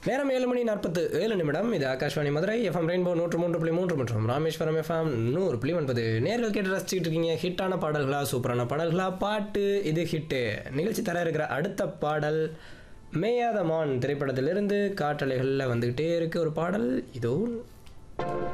நேரம் 7:47. இது Akashvani Madurai FM rainbow 103.3 மற்றும் ராமேஸ்வரம் எஃப்எம் 100.9. நேர்கள் கேட்டு ரசிச்சுட்டு இருக்கீங்க. ஹிட்டான பாடல்களா, சூப்பரான பாடல்களா, பாட்டு இது ஹிட்டு நிகழ்ச்சி தர இருக்கிற அடுத்த பாடல் மேயாத மான் திரைப்படத்திலிருந்து காற்றலைகளில் வந்துகிட்டே இருக்கு ஒரு பாடல். இதோ